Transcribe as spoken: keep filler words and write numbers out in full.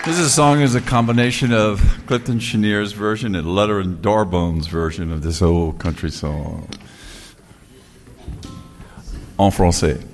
This is song is a combination of Clifton Cheniere's version and Letter and Darbone's version of this old country song. En français.